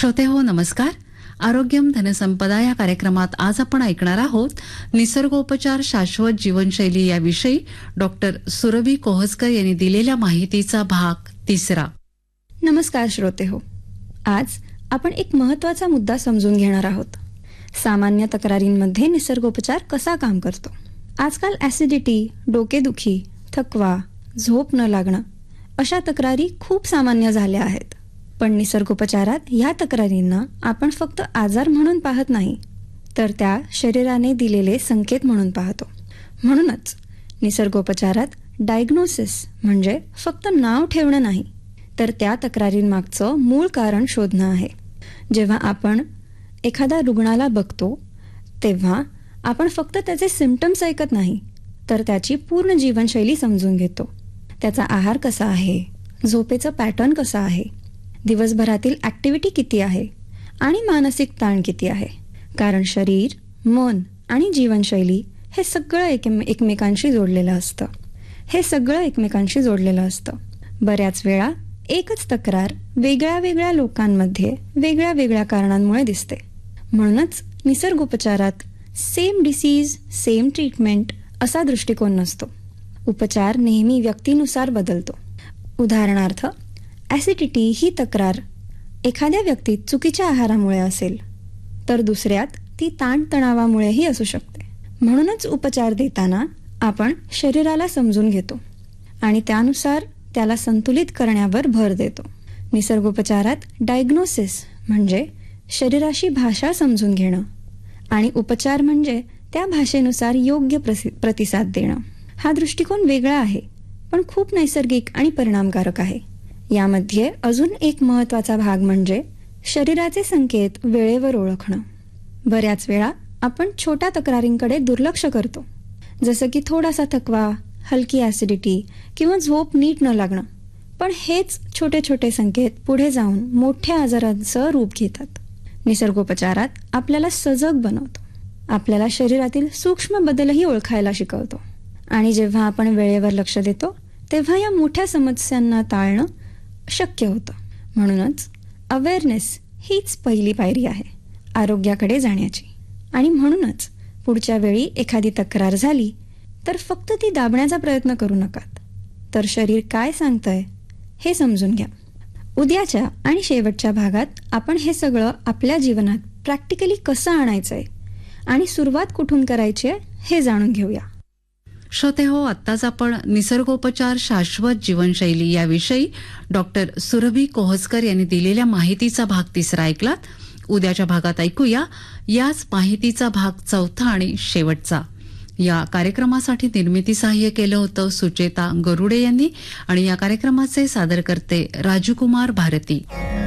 श्रोते हो नमस्कार. आरोग्यम धनसंपदा या कार्यक्रमात आज आपण ऐकणार आहोत निसर्गोपचार शाश्वत जीवनशैली याविषयी डॉक्टर सुरभी कोहसकर यांनी दिलेल्या माहितीचा भाग 3. नमस्कार श्रोते हो. आज आपण एक महत्त्वाचा मुद्दा समजून घेणार आहोत. सामान्य तक्रारींमध्ये निसर्गोपचार कसा काम करतो. आजकाल ॲसिडिटी, डोकेदुखी, थकवा, झोप न लागणं अशा तक्रारी खूप सामान्य झाल्या आहेत. पण निसर्गोपचारात ह्या तक्रारींना आपण फक्त आजार म्हणून पाहत नाही, तर त्या शरीराने दिलेले संकेत म्हणून पाहतो. म्हणूनच निसर्गोपचारात डायग्नोसिस म्हणजे फक्त नाव ठेवणं नाही, तर त्या तक्रारींमागचं मूळ कारण शोधणं आहे. जेव्हा आपण एखाद्या रुग्णाला बघतो तेव्हा आपण फक्त त्याचे सिम्पटम्स ऐकत नाही, तर त्याची पूर्ण जीवनशैली समजून घेतो. त्याचा आहार कसा आहे, झोपेचं पॅटर्न कसं आहे, दिवसभरातील ॲक्टिव्हिटी किती आहे आणि मानसिक ताण किती आहे. कारण शरीर, मन आणि जीवनशैली हे सगळं एकमेकांशी जोडलेलं असतं. बऱ्याच वेळा एकच तक्रार वेगळ्या वेगळ्या लोकांमध्ये वेगळ्या वेगळ्या कारणांमुळे दिसते. म्हणूनच निसर्गोपचारात सेम डिसीज सेम ट्रीटमेंट असा दृष्टिकोन नसतो. उपचार नेहमी व्यक्तीनुसार बदलतो. उदाहरणार्थ, ॲसिडिटी ही तक्रार एखाद्या व्यक्तीत चुकीच्या आहारामुळे असेल, तर दुसऱ्यात ती ताणतणावामुळेही असू शकते. म्हणूनच उपचार देताना आपण शरीराला समजून घेतो आणि त्यानुसार त्याला संतुलित करण्यावर भर देतो. निसर्गोपचारात डायग्नोसिस म्हणजे शरीराशी भाषा समजून घेणं आणि उपचार म्हणजे त्या भाषेनुसार योग्य प्रतिसाद देणं. हा दृष्टिकोन वेगळा आहे, पण खूप नैसर्गिक आणि परिणामकारक आहे. यामध्ये अजून एक महत्त्वाचा भाग म्हणजे शरीराचे संकेत वेळेवर ओळखणं. बऱ्याच वेळा आपण छोट्या तक्रारींकडे दुर्लक्ष करतो, जसं की थोडासा थकवा, हलकी ॲसिडिटी किंवा झोप नीट न लागणं. पण हेच छोटे छोटे संकेत पुढे जाऊन मोठ्या आजारांचं रूप घेतात. निसर्गोपचारात आपल्याला सजग बनवतो, आपल्याला शरीरातील सूक्ष्म बदलही ओळखायला शिकवतो. आणि जेव्हा आपण वेळेवर लक्ष देतो तेव्हा या मोठ्या समस्यांना टाळणं शक्य होतं. म्हणूनच अवेअरनेस हीच पहिली पायरी आहे आरोग्याकडे जाण्याची. आणि म्हणूनच पुढच्या वेळी एखादी तक्रार झाली तर फक्त ती दाबण्याचा प्रयत्न करू नकात, तर शरीर काय सांगतंय हे समजून घ्या. उद्याच्या आणि शेवटच्या भागात आपण हे सगळं आपल्या जीवनात प्रॅक्टिकली कसं आणायचंय आणि सुरुवात कुठून करायची आहे हे जाणून घेऊया. श्रोते हो, आत्ताच आपण निसर्गोपचार शाश्वत जीवनशैली याविषयी डॉक्टर सुरभी कोहसकर यांनी दिलेल्या माहितीचा भाग 3 ऐकलात. उद्याच्या भागात ऐकूया याच माहितीचा भाग 4 आणि शेवटचा. या कार्यक्रमासाठी निर्मिती सहाय्य केलं होतं सुचेता गरुडे यांनी आणि या कार्यक्रमाचे सादरकर्ते राजकुमार भारती.